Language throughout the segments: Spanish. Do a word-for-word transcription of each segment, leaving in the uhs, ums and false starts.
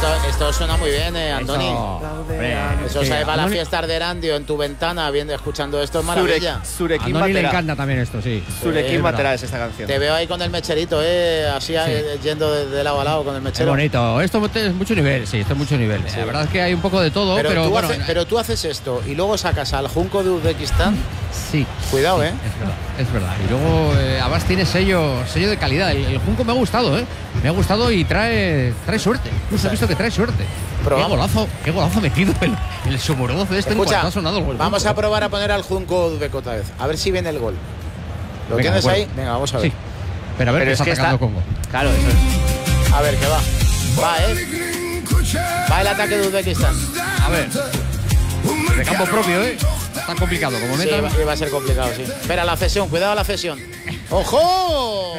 esto, esto suena muy bien, eh, Antoni. Eso, Eso sí, se va a la Andoni, fiesta de Erandio en tu ventana, viendo, escuchando esto, es maravilla. A Andoni le encanta también esto, sí. Surekin Batera es esta canción. Te veo ahí con el mecherito, eh, así Sí. eh, yendo de, de lado a lado con el Es mechero. bonito. Esto es mucho nivel, sí, esto es mucho nivel. Sí. La verdad es que hay un poco de todo, Pero, pero, tú bueno. haces, pero tú haces esto y luego sacas al junco de Uzbekistán. Sí. Cuidado, sí, eh. Es verdad, es verdad. Y luego, eh, además, tiene sello sello de calidad. El, el junco me ha gustado, ¿eh? Me ha gustado y trae trae suerte. Incluso he visto que trae suerte. Pero qué vamos. golazo, qué golazo metido el, el Sumurodoce este. Escucha, en cuanto ha sonado el gol. vamos a probar a poner al junco uzbeco otra vez. A ver si viene el gol. ¿Lo Venga, tienes de ahí? acuerdo. Venga, vamos a ver. Sí. Pero a ver Pero qué es está que atacando está- Congo. Claro, eso es. A ver, que va. Va, eh. Va el ataque de Uzbekistán. A ver. De campo propio, ¿eh? Está complicado. Como Sí, metan. va, va a ser complicado, sí. Espera, la cesión, cuidado la cesión. ¡Ojo!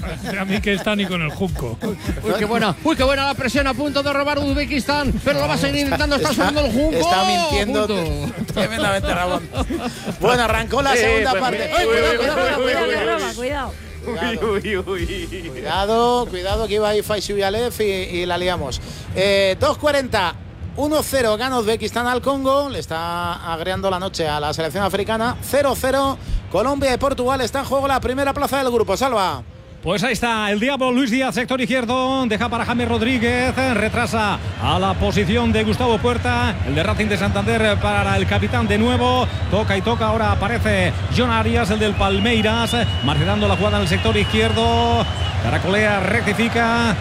A mí que está ni con el junco. Uy, qué buena. Uy, qué buena la presión a punto de robar Uzbekistán. Pero lo va a seguir intentando. Está, Está- subiendo el junco. está mintiendo Punto. tremendamente, Ramón. Bueno, arrancó la Sí, segunda pues, parte. uy, ¡Ay, uy, cuidado, uy, cuidado, uy, cuidado, uy, cuidado! Cuidado, cuidado. Cuidado. Uy, uy, uy. Cuidado, cuidado que iba ahí Faisu y Aleph y, y la liamos. Eh, dos cuarenta, uno cero gana Uzbekistán al Congo. Le está agreando la noche a la selección africana. cero cero. Colombia y Portugal está en juego la primera plaza del grupo. Salva. Pues ahí está el Diablo Luis Díaz, sector izquierdo, deja para James Rodríguez, retrasa a la posición de Gustavo Puerta, el de Racing de Santander para el capitán de nuevo, toca y toca, ahora aparece John Arias, el del Palmeiras, marginando la jugada en el sector izquierdo, caracolea, rectifica.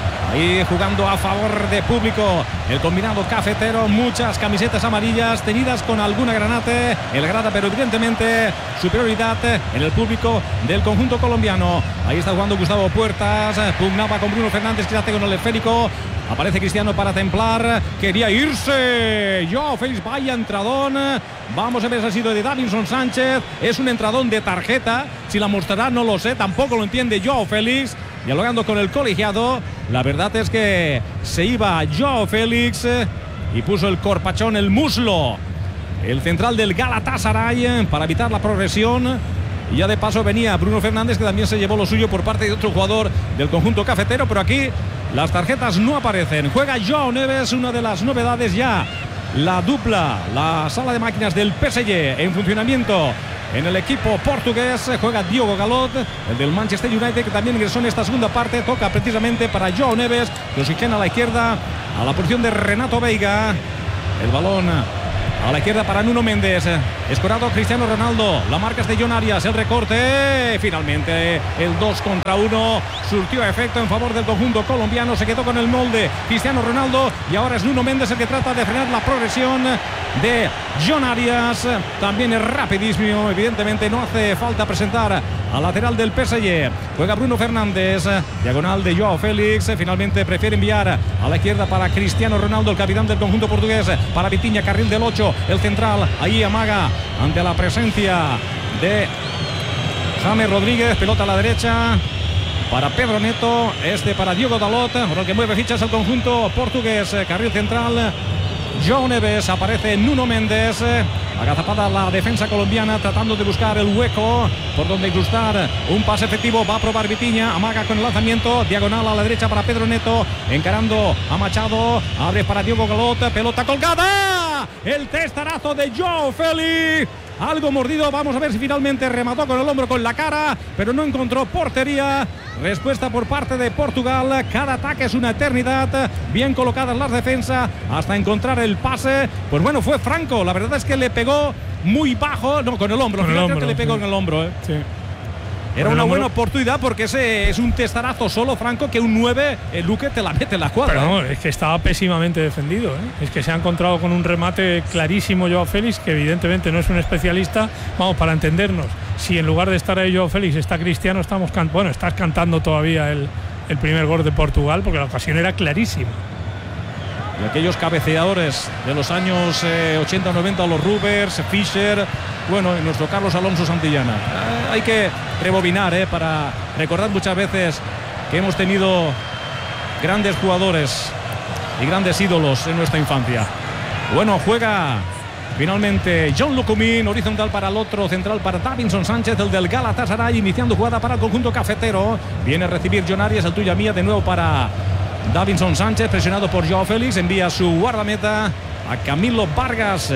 Ahí jugando a favor de público el combinado cafetero, muchas camisetas amarillas teñidas con alguna granate, el grada, pero evidentemente superioridad en el público del conjunto colombiano. Ahí está jugando Gustavo Puertas, pugnaba con Bruno Fernández, que hace con el esférico. Aparece Cristiano para templar, quería irse. Joao Félix, vaya entradón. Vamos a ver si ha sido de Davinson Sánchez. Es un entradón de tarjeta. Si la mostrará no lo sé, tampoco lo entiende Joao Félix. Dialogando con el colegiado, la verdad es que se iba Joao Félix eh, y puso el corpachón, el muslo, el central del Galatasaray eh, para evitar la progresión. Y ya de paso venía Bruno Fernández, que también se llevó lo suyo por parte de otro jugador del conjunto cafetero, pero aquí las tarjetas no aparecen. Juega Joao Neves, una de las novedades ya. La dupla, la sala de máquinas del P S G en funcionamiento en el equipo portugués. Juega Diogo Dalot, el del Manchester United, que también ingresó en esta segunda parte. Toca precisamente para Joao Neves, que oxigena a la izquierda a la posición de Renato Veiga. El balón a la izquierda para Nuno Méndez. Escorado Cristiano Ronaldo. La marca es de John Arias. El recorte. Finalmente el dos contra uno surtió efecto en favor del conjunto colombiano. Se quedó con el molde Cristiano Ronaldo. Y ahora es Nuno Méndez el que trata de frenar la progresión de John Arias. También es rapidísimo. Evidentemente no hace falta presentar al lateral del P S G. Juega Bruno Fernández. Diagonal de Joao Félix. Finalmente prefiere enviar a la izquierda para Cristiano Ronaldo, el capitán del conjunto portugués. Para Vitinha, carril del ocho. El central ahí amaga ante la presencia de James Rodríguez. Pelota a la derecha para Pedro Neto. Este para Diogo Dalot. Ahora el que mueve fichas el conjunto portugués. Carril central Joao Neves. Aparece Nuno Méndez. Agazapada la defensa colombiana tratando de buscar el hueco por donde incrustar un pase efectivo. Va a probar Vitinha, amaga con el lanzamiento, diagonal a la derecha para Pedro Neto, encarando a Machado, abre para Diogo Dalot, pelota colgada, el testarazo de Joao Félix, algo mordido. Vamos a ver si finalmente remató con el hombro, con la cara, pero no encontró portería. Respuesta por parte de Portugal. Cada ataque es una eternidad. Bien colocadas las defensas hasta encontrar el pase. Pues bueno, fue franco. La verdad es que le pegó muy bajo. No, con el hombro. Con el Fíjate hombro, que le pegó sí. en el hombro. ¿eh? Sí. Era Con el una hombro. buena oportunidad porque ese es un testarazo solo, Franco, que un nueve, el Luque te la mete en la cuadra. Pero no, es que estaba pésimamente defendido, ¿eh? Es que se ha encontrado con un remate clarísimo Joao Félix, que evidentemente no es un especialista. Vamos, para entendernos, si en lugar de estar ahí Joao Félix está Cristiano, estamos can- bueno, estás cantando todavía el, el primer gol de Portugal, porque la ocasión era clarísima. Y aquellos cabeceadores de los años eh, ochenta noventa, los Rubers, Fischer, bueno, y nuestro Carlos Alonso Santillana. Eh, hay que rebobinar eh, para recordar muchas veces que hemos tenido grandes jugadores y grandes ídolos en nuestra infancia. Bueno, juega finalmente John Lucumín, horizontal para el otro, central para Davinson Sánchez, el del Galatasaray, iniciando jugada para el conjunto cafetero. Viene a recibir John Arias, el tuya mía, de nuevo para Davinson Sánchez, presionado por Joao Félix, envía a su guardameta a Camilo Vargas,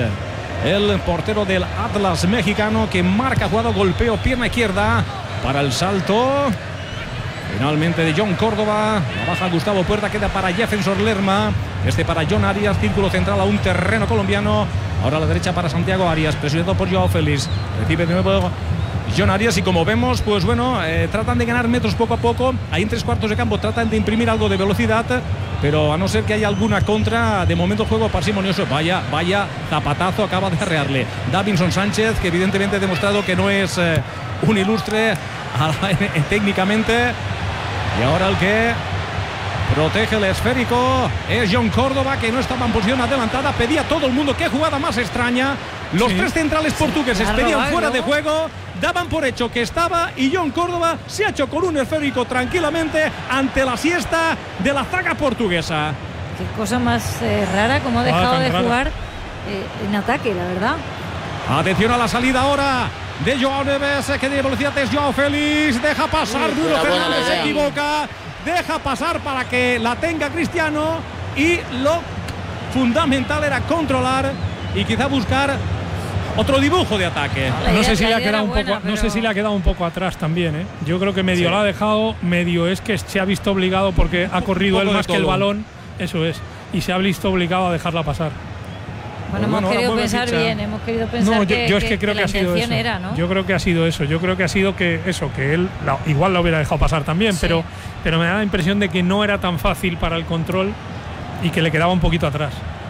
el portero del Atlas mexicano, que marca jugado, golpeo, pierna izquierda para el salto. Finalmente de John Córdoba, la baja Gustavo Puerta, queda para Jefferson Lerma, este para John Arias, círculo central a un terreno colombiano. Ahora a la derecha para Santiago Arias, presionado por Joao Félix, recibe de nuevo John Arias, y como vemos, pues bueno, eh, tratan de ganar metros poco a poco. Ahí en tres cuartos de campo tratan de imprimir algo de velocidad, pero a no ser que haya alguna contra, de momento juego parsimonioso. Vaya, vaya zapatazo acaba de arrearle Davinson Sánchez, que evidentemente ha demostrado que no es eh, un ilustre a la, eh, técnicamente. Y ahora el que protege el esférico es John Córdoba, que no estaba en posición adelantada. Pedía todo el mundo, qué jugada más extraña. Los sí. tres centrales portugueses sí, pedían fuera de juego, daban por hecho que estaba, y John Córdoba se ha hecho con un esférico tranquilamente ante la siesta de la zaga portuguesa. Qué cosa más eh, rara, como ha dejado ah, de raro. jugar eh, en ataque, la verdad. Atención a la salida ahora de Joao Neves, que de velocidad es Joao Félix, deja pasar, sí, Bruno Fernández se equivoca, deja pasar para que la tenga Cristiano, y lo fundamental era controlar y quizá buscar otro dibujo de ataque. No, no sé si le ha quedado un buena, poco, pero... no sé si le ha quedado un poco atrás también, ¿eh? Yo creo que medio sí. la ha dejado, medio es que se ha visto obligado porque ha corrido él más que el balón, eso es, y se ha visto obligado a dejarla pasar. Bueno, hemos bueno, querido pensar ficha. bien, hemos querido pensar no, yo, que, yo es que, que, creo que, que la ha sido intención eso. era, ¿no? Yo creo que ha sido eso, yo creo que ha sido que eso, que él la, igual la hubiera dejado pasar también, sí. pero, pero me da la impresión de que no era tan fácil para el control y que le quedaba un poquito atrás.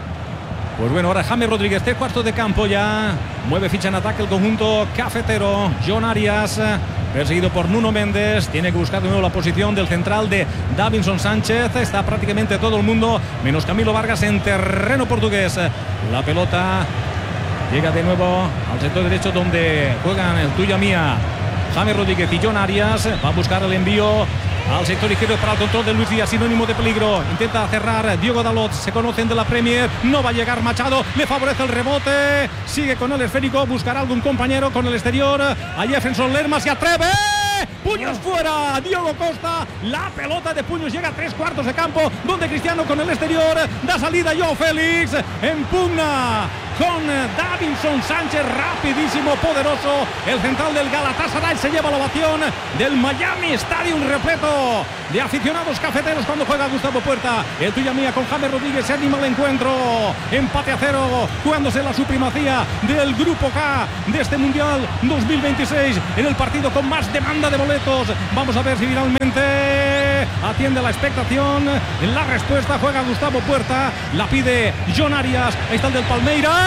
Pues bueno, ahora James Rodríguez, tres cuartos de campo ya, mueve ficha en ataque el conjunto cafetero. John Arias, perseguido por Nuno Méndez, tiene que buscar de nuevo la posición del central de Davinson Sánchez. Está prácticamente todo el mundo, menos Camilo Vargas, en terreno portugués. La pelota llega de nuevo al sector derecho, donde juegan el tuya mía James Rodríguez y John Arias. Va a buscar el envío al sector izquierdo para el control de Luis Díaz, sinónimo de peligro. Intenta cerrar Diogo Dalot, se conocen de la Premier. No va a llegar Machado, le favorece el rebote. Sigue con el esférico, buscará algún compañero con el exterior. A Jefferson Lerma, se atreve. Puños fuera, Diogo Costa. La pelota de puños llega a tres cuartos de campo, donde Cristiano con el exterior da salida. Joao Félix en pugna con Davinson Sánchez, rapidísimo, poderoso. El central del Galatasaray se lleva la ovación del Miami Stadium, repleto de aficionados cafeteros cuando juega Gustavo Puerta. El tuya mía con James Rodríguez, se anima el encuentro. Empate a cero, jugándose la supremacía del Grupo K de este Mundial dos mil veintiséis, en el partido con más demanda de boletos. Vamos a ver si finalmente atiende la expectación. La respuesta, juega Gustavo Puerta, la pide John Arias. Ahí está el del Palmeiras.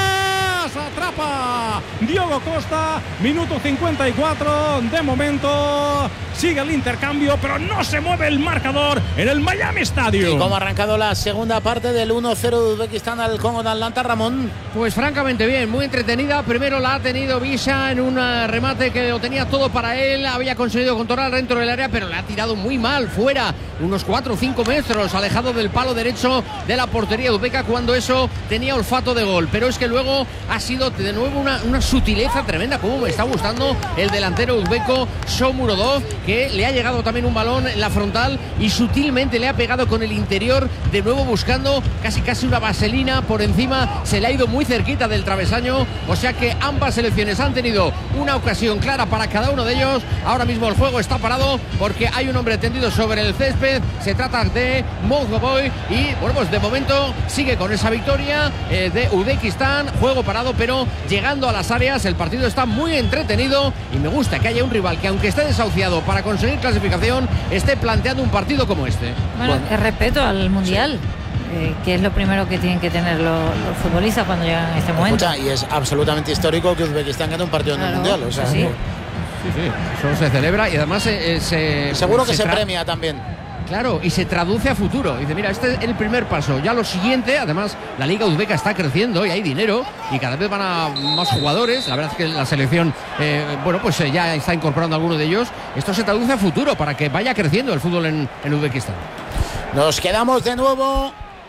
Atrapa Diogo Costa, minuto cincuenta y cuatro. De momento sigue el intercambio, pero no se mueve el marcador en el Miami Stadium. ¿Y cómo ha arrancado la segunda parte del uno cero de Uzbekistán al Congo de Atlanta, Ramón? Pues francamente bien, muy entretenida. Primero la ha tenido Visa en un remate que lo tenía todo para él. Había conseguido controlar dentro del área, pero le ha tirado muy mal, fuera, unos cuatro o cinco metros, alejado del palo derecho de la portería uzbeca, cuando eso tenía olfato de gol. Pero es que luego ha sido de nuevo una, una sutileza tremenda, como me está gustando el delantero uzbeco Shomurodov, que le ha llegado también un balón en la frontal y sutilmente le ha pegado con el interior, de nuevo buscando casi casi una vaselina por encima. Se le ha ido muy cerquita del travesaño, o sea que ambas selecciones han tenido una ocasión clara para cada uno de ellos. Ahora mismo el juego está parado porque hay un hombre tendido sobre el césped. Se trata de Mozgoboy y bueno, pues de momento sigue con esa victoria eh, de Uzbekistán. Juego parado, pero llegando a las áreas. El partido está muy entretenido y me gusta que haya un rival que, aunque esté desahuciado para conseguir clasificación, esté planteando un partido como este. Bueno, bueno. Es respeto al Mundial. Sí. Eh, que es lo primero que tienen que tener los, los futbolistas cuando llegan a este momento. Escucha, y es absolutamente histórico que Uzbekistán gane un partido claro, en el Mundial. O sea, sí. Sí, sí, eso se celebra y además eh, se, seguro que se, se premia también. Claro, y se traduce a futuro. Dice, mira, este es el primer paso. Ya lo siguiente, además, la liga uzbeca está creciendo y hay dinero y cada vez van a más jugadores. La verdad es que la selección, eh, bueno, pues eh, ya está incorporando a alguno de ellos. Esto se traduce a futuro para que vaya creciendo el fútbol en, en Uzbekistán. Nos quedamos de nuevo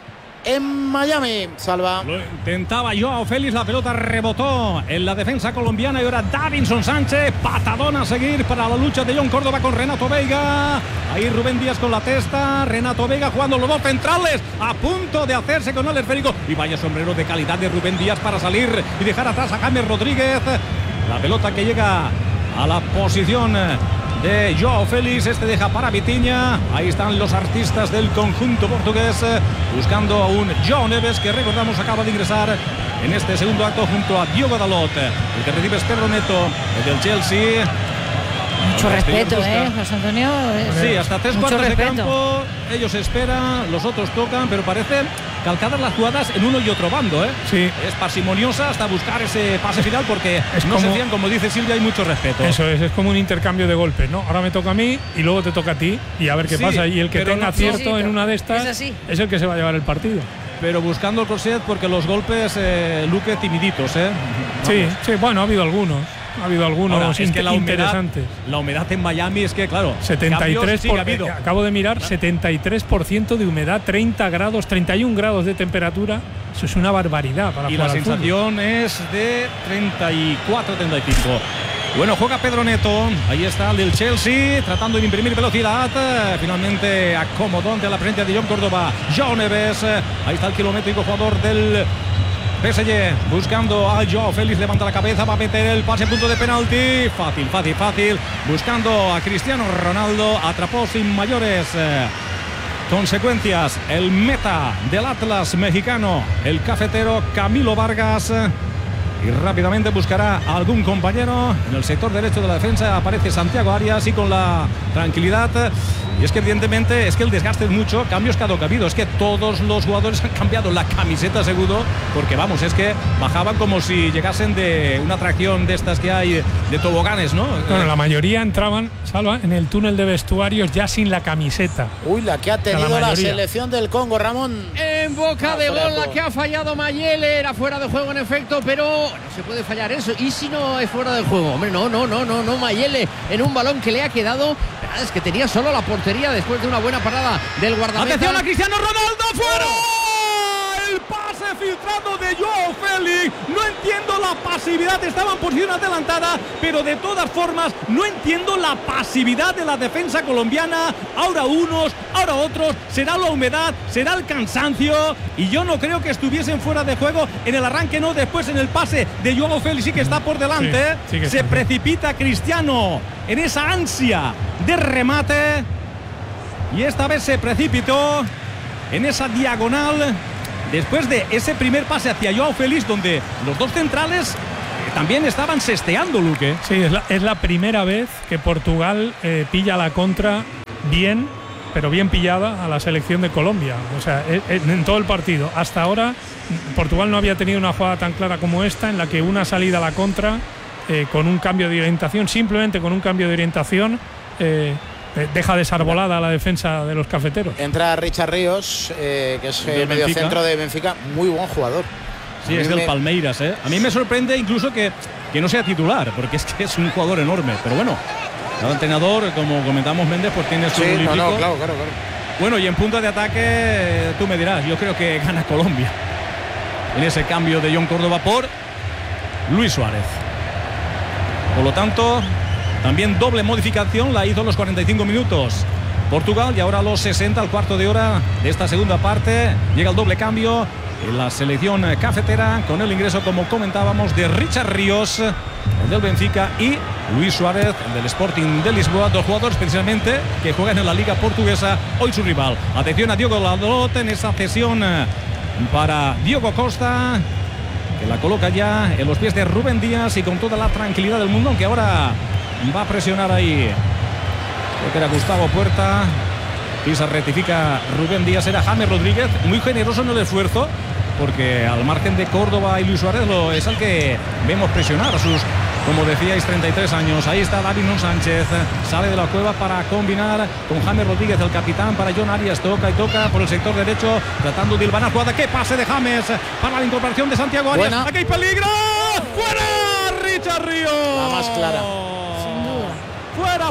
en Miami. Salva. Lo intentaba Joao Félix, la pelota rebotó en la defensa colombiana y ahora Davinson Sánchez, patadón a seguir para la lucha de John Córdoba con Renato Veiga. Ahí Rubén Díaz con la testa, Renato Veiga jugando los dos centrales, a punto de hacerse con el esférico. Y vaya sombrero de calidad de Rubén Díaz para salir y dejar atrás a James Rodríguez. La pelota que llega a la posición de Joao Félix, este deja para Vitinha. Ahí están los artistas del conjunto portugués buscando a un João Neves que recordamos acaba de ingresar en este segundo acto junto a Diogo Dalot. El que recibe es Pedro Neto, el del Chelsea. Mucho respeto, ¿eh, José Antonio? Sí, hasta tres Mucho cuartos respeto. de campo. Ellos esperan, los otros tocan, pero parece calcadas las jugadas en uno y otro bando, ¿eh? Sí. Es parsimoniosa hasta buscar ese pase final porque Es no como- se fían, como dice Silvia, hay mucho respeto. Eso es, es como un intercambio de golpes, ¿no? Ahora me toca a mí y luego te toca a ti y a ver qué Sí, pasa. Y el que pero tenga no- acierto Sí, sí, en una de estas es así. es el que se va a llevar el partido. Pero buscando el corset porque los golpes, eh, Luque, timiditos, ¿eh? Sí, sí, bueno, ha habido algunos. Ha habido algunos Ahora, es que inter- la humedad, interesantes. la humedad en Miami es que, claro, setenta y tres cambios sí que por, ha habido. eh, acabo de mirar, setenta y tres por ciento de humedad, treinta grados, treinta y un grados de temperatura. Eso es una barbaridad para Y jugar la al fútbol. sensación es de treinta y cuatro treinta y cinco. Bueno, juega Pedro Neto. Ahí está el del Chelsea, tratando de imprimir velocidad. Eh, Finalmente acomodó ante la presencia de John Córdoba. João Neves. Eh, Ahí está el kilométrico jugador del P S G. Buscando a Joao Félix. Levanta la cabeza. Va a meter el pase a punto de penalti. Fácil, fácil, fácil. Buscando a Cristiano Ronaldo. Atrapó sin mayores eh, consecuencias el meta del Atlas mexicano, el cafetero Camilo Vargas. Y rápidamente buscará a algún compañero en el sector derecho de la defensa. Aparece Santiago Arias y con la tranquilidad. Y es que evidentemente es que el desgaste es mucho. Cambios que ha habido. Es que todos los jugadores han cambiado la camiseta seguro. Porque vamos, es que bajaban como si llegasen de una atracción de estas que hay de toboganes, ¿no? Bueno, la mayoría entraban, Salva, en el túnel de vestuarios ya sin la camiseta. Uy, la que ha tenido la la, mayoría. selección del Congo, Ramón. En boca Ah, de fuera de gol la juego. que ha fallado Mayele, era fuera de juego en efecto, pero no se puede fallar eso. ¿Y si no es fuera de juego? Hombre, no, no, no, no, no, Mayele en un balón que le ha quedado, verdad es que tenía solo la portería después de una buena parada del guardameta. ¡Atención a Cristiano Ronaldo! ¡Fuera! El pase filtrado de Joao Félix. No entiendo la pasividad. Estaba en posición adelantada, pero de todas formas no entiendo la pasividad de la defensa colombiana. Ahora unos, ahora otros. Será la humedad, será el cansancio. Y yo no creo que estuviesen fuera de juego. En el arranque no, después en el pase de Joao Félix sí que está por delante. Sí, sí que Se está. precipita Cristiano en esa ansia de remate. Y esta vez se precipitó en esa diagonal después de ese primer pase hacia Joao Félix, donde los dos centrales eh, también estaban sesteando, Luque. Sí, es la, es la primera vez que Portugal eh, pilla la contra bien, pero bien pillada a la selección de Colombia. O sea, en, en todo el partido. Hasta ahora, Portugal no había tenido una jugada tan clara como esta, en la que una salida a la contra, eh, con un cambio de orientación, simplemente con un cambio de orientación, eh, eh, deja desarbolada la defensa de los cafeteros. Entra Richard Ríos, eh, que es Del el medio Benfica. centro de Benfica, muy buen jugador. Sí, A es mí del me- Palmeiras, ¿eh? A mí me sorprende incluso que, que no sea titular, porque es que es un jugador enorme. Pero bueno, cada entrenador, como comentamos Méndez, pues tiene su Sí, no, político. no, claro, claro, claro. Bueno, y en punto de ataque, eh, tú me dirás, yo creo que gana Colombia en ese cambio de John Córdoba por Luis Suárez. Por lo tanto, también doble modificación la hizo a los cuarenta y cinco minutos Portugal, y ahora a los sesenta, al cuarto de hora de esta segunda parte, llega el doble cambio en la selección cafetera con el ingreso, como comentábamos, de Richard Ríos, el del Benfica, y Luis Suárez, el del Sporting de Lisboa, dos jugadores precisamente que juegan en la Liga Portuguesa, hoy su rival. Atención a Diogo Dalot en esa cesión eh, para Diogo Costa, que la coloca ya en los pies de Rubén Díaz y con toda la tranquilidad del mundo, aunque ahora va a presionar ahí, creo que era Gustavo Puerta. Pisa, rectifica Rubén Díaz, era James Rodríguez, muy generoso en el esfuerzo, porque al margen de Córdoba y Luis Suárez lo es al que vemos presionar a sus, como decíais, treinta y tres años. Ahí está Davinson Sánchez, sale de la cueva para combinar con James Rodríguez, el capitán, para John Arias, toca y toca por el sector derecho, tratando de hilvanar jugada. ¡Qué pase de James para la incorporación de Santiago Arias! Buena. ¡Aquí hay peligro! ¡Fuera! Richard Ríos. La más clara. Sin duda. Fuera,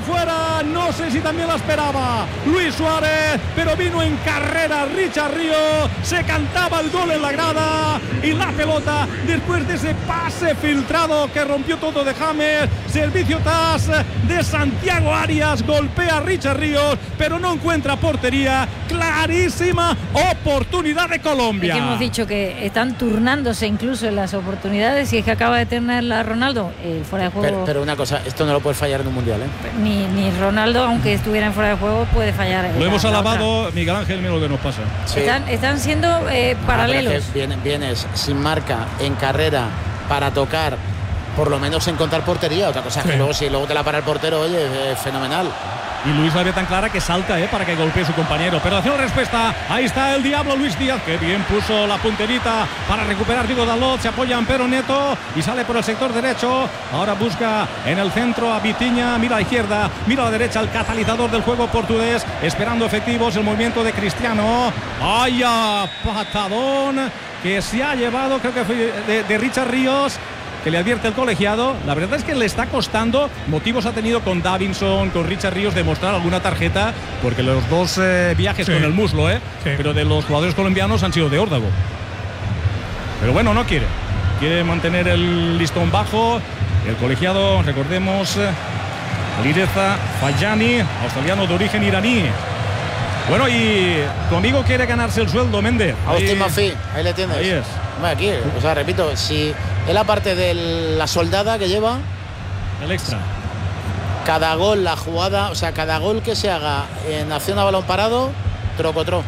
afuera, no sé si también la esperaba Luis Suárez, pero vino en carrera Richard Ríos, se cantaba el gol en la grada y la pelota después de ese pase filtrado que rompió todo de James, servicio T A S de Santiago Arias, golpea a Richard Ríos, pero no encuentra portería, clarísima oportunidad de Colombia. Es que hemos dicho que están turnándose incluso en las oportunidades y es que acaba de tener la Ronaldo eh, fuera de juego. Pero, pero una cosa, esto no lo puedes fallar en un mundial, ¿eh? Ni, ni Ronaldo, aunque estuviera en fuera de juego, puede fallar. Lo la, hemos la alabado, otra. Miguel Ángel, mira lo que nos pasa. Sí. Están, están siendo eh, paralelos. Ah, es que vienes, vienes sin marca, en carrera, para tocar, por lo menos encontrar portería. Otra cosa es que Sí. luego, si luego te la para el portero, oye, es fenomenal. Y Luis la ve tan clara que salta eh, para que golpee a su compañero. Pero hace una respuesta. Ahí está el diablo Luis Díaz. Que bien puso la punterita para recuperar Diego Dalot. Se apoya en Pero Neto y sale por el sector derecho. Ahora busca en el centro a Vitinha. Mira a la izquierda, mira a la derecha. El catalizador del juego portugués. Esperando efectivos el movimiento de Cristiano. ¡Vaya patadón! Que se ha llevado, creo que fue de, de Richard Ríos, que le advierte el colegiado. La verdad es que le está costando. Motivos ha tenido con Davinson, con Richard Ríos, de mostrar alguna tarjeta, porque los dos eh, viajes Sí. con el muslo, eh, Sí. pero de los jugadores colombianos han sido de órdago. Pero bueno, no quiere. Quiere mantener el listón bajo. El colegiado, recordemos, eh, Alireza Fayani, australiano de origen iraní. Bueno, y tu amigo quiere ganarse el sueldo, Méndez. Agustín Mafí, ahí le tienes. Ahí es. Hombre, aquí, o sea, repito, si él aparte de la soldada que lleva, El extra. cada gol, la jugada, o sea, cada gol que se haga en acción a balón parado, trocotro.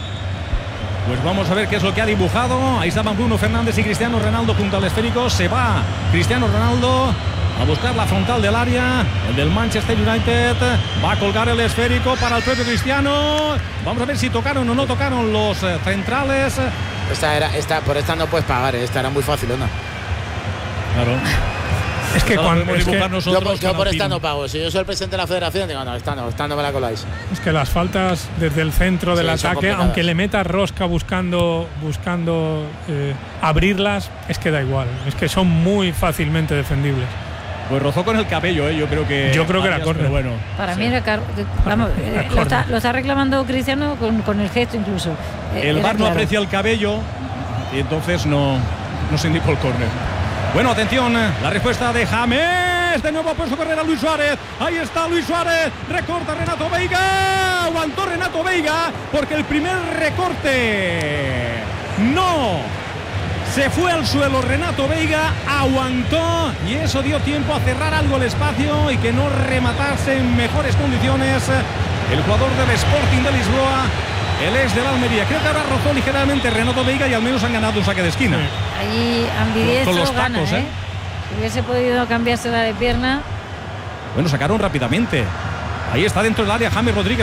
Pues vamos a ver qué es lo que ha dibujado. Ahí estaban Bruno Fernández y Cristiano Ronaldo junto al esférico. Se va Cristiano Ronaldo a buscar la frontal del área. El del Manchester United va a colgar el esférico para el propio Cristiano. Vamos a ver si tocaron o no tocaron los eh, centrales. Esta era, esta, por esta no puedes pagar, ¿eh? Esta era muy fácil, ¿no? Claro. Es que Esta la cuando podemos es que, dibujar Yo, nosotros por- yo con por Alpino. esta no pago. Si yo soy el presidente de la federación, digo, no, esta no, esta no me la coláis. es que las faltas desde el centro del Sí, son ataque, complicadas. aunque le metas rosca buscando buscando eh, abrirlas, es que da igual. Es que son muy fácilmente defendibles. Pues rozó con el cabello, ¿eh? Yo creo que. Yo creo que era Arias, córner. pero bueno. Para Sí. mí era car- vamos, eh, lo, está, lo está reclamando Cristiano con, con el gesto incluso. Eh, El era V A R no claro. aprecia el cabello y entonces no, no se indicó el córner. Bueno, atención, la respuesta de James. De nuevo ha puesto correr a Luis Suárez. Ahí está Luis Suárez. Recorta Renato Veiga. Aguantó Renato Veiga porque el primer recorte no se fue al suelo. Renato Veiga aguantó y eso dio tiempo a cerrar algo el espacio y que no rematase en mejores condiciones el jugador del Sporting de Lisboa, el ex de la Almería. Creo que ahora rozó ligeramente Renato Veiga y al menos han ganado un saque de esquina. Sí. Ahí ambidiestro Con los gana, tacos, ¿eh? ¿eh? Si hubiese podido cambiársela de pierna. Bueno, sacaron rápidamente. Ahí está dentro del área James Rodríguez.